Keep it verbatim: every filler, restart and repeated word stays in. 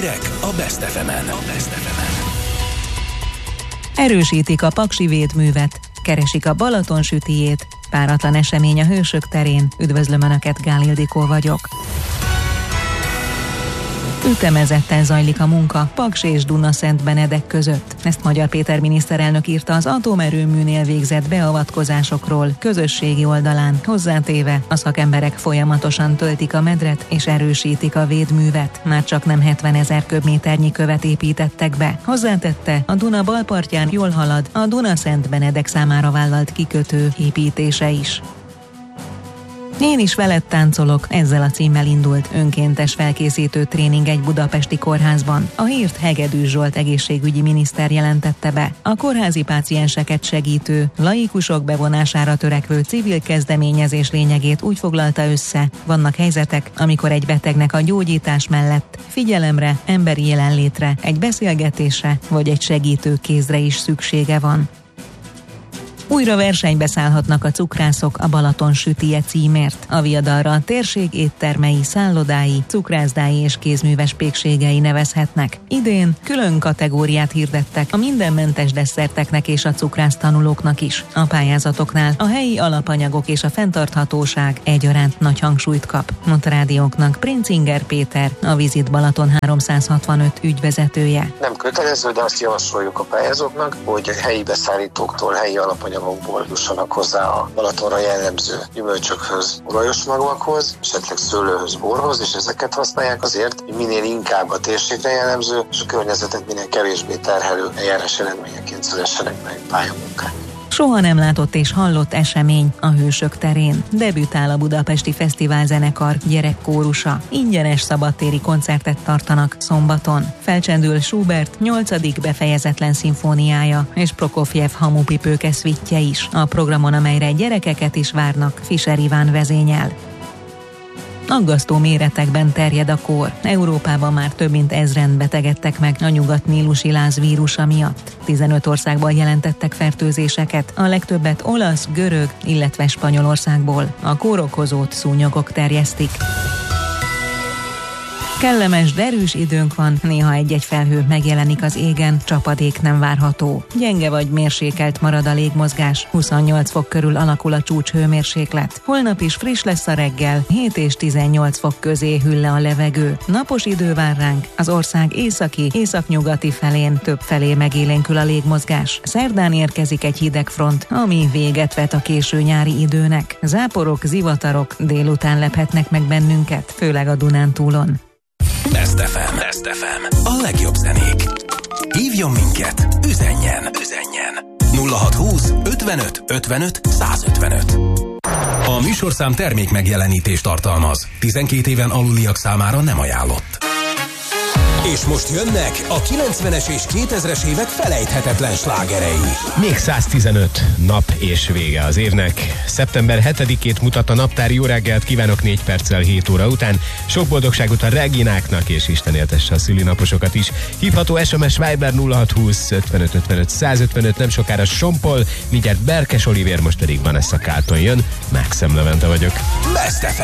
Hírek a Best ef emen. A Best ef emen. Erősítik a paksi védművet, keresik a Balaton sütijét, páratlan esemény a Hősök terén. Üdvözlöm Önöket, Gál Ildikó vagyok. Ütemezetten zajlik a munka Paks és Dunaszentbenedek között. Ezt Magyar Péter miniszterelnök írta az atomerőműnél végzett beavatkozásokról közösségi oldalán. Hozzátéve, a szakemberek folyamatosan töltik a medret és erősítik a védművet. Már csak nem hetvenezer köbméternyi követ építettek be. Hozzátette, a Duna balpartján jól halad a Dunaszentbenedek számára vállalt kikötő építése is. Én is veled táncolok, ezzel a címmel indult önkéntes felkészítő tréning egy budapesti kórházban. A hírt Hegedűs Zsolt egészségügyi miniszter jelentette be. A kórházi pácienseket segítő, laikusok bevonására törekvő civil kezdeményezés lényegét úgy foglalta össze, vannak helyzetek, amikor egy betegnek a gyógyítás mellett figyelemre, emberi jelenlétre, egy beszélgetésre vagy egy segítő kézre is szüksége van. Újra versenybe szállhatnak a cukrászok a Balaton sütije címért. A viadalra a térség éttermei, szállodái, cukrászdái és kézműves pékségei nevezhetnek. Idén külön kategóriát hirdettek a mindenmentes desszerteknek és a cukrász tanulóknak is. A pályázatoknál a helyi alapanyagok és a fenntarthatóság egyaránt nagy hangsúlyt kap, mondta rádiónknak Princinger Péter, a Visit Balaton háromszázhatvanöt ügyvezetője. Nem kötelező, de azt javasoljuk a pályázóknak, hogy helyi beszállítóktól, helyi alapanyagokból jussanak hozzá a Balatonra jellemző gyümölcsökhöz, olajos magvakhoz, esetleg szőlőhöz, borhoz, és ezeket használják azért, hogy minél inkább a térségre jellemző, és a környezetet minél kevésbé terhelő eljárás eredményeként szülessenek meg pályamunkák. Soha nem látott és hallott esemény a Hősök terén. Debütál a Budapesti Fesztivál zenekar gyerekkórusa. Ingyenes szabadtéri koncertet tartanak szombaton. Felcsendül Schubert nyolcadik befejezetlen szimfóniája és Prokofjev hamupipőke szvittje is. A programon, amelyre gyerekeket is várnak, Fischer Iván vezényel. Aggasztó méretekben terjed a kór. Európában már több mint ezren betegedtek meg a nyugat-nílusi láz vírusa miatt. tizenöt országban jelentettek fertőzéseket, a legtöbbet olasz, görög, illetve Spanyolországból. A kórokozót szúnyogok terjesztik. Kellemes, derűs időnk van, néha egy-egy felhő megjelenik az égen, csapadék nem várható. Gyenge vagy mérsékelt marad a légmozgás, huszonnyolc fok körül alakul a csúcshőmérséklet. Holnap is friss lesz a reggel, hét és tizennyolc fok közé hűl le a levegő. Napos idő vár ránk, az ország északi, északnyugati felén több felé megélénkül a légmozgás. Szerdán érkezik egy hideg front, ami véget vet a késő nyári időnek. Záporok, zivatarok délután lephetnek meg bennünket, főleg a Dunántúlon. Best ef em. Best ef em. A legjobb zenék. Hívjon minket, üzenjen, üzenjen. nulla hatszázhúsz ötvenöt ötvenöt százötvenöt. A műsorszám termék megjelenítést tartalmaz. tizenkét éven aluliak számára nem ajánlott. És most jönnek a kilencvenes és kétezres évek felejthetetlen slágerei. Még száztizenöt nap és vége az évnek. szeptember hetedikét mutat a naptár. Jó reggelt kívánok négy perccel hét óra után. Sok boldogságot a Regináknak, és Isten éltesse a szülinaposokat is. Hívható es em es Viber nulla hatszázhúsz ötvenöt ötvenöt százötvenöt. Nem sokára Sompol, mindjárt Berkes Olivér, most pedig Vanessa Carlton jön. Maxim Levente vagyok. Best ef em.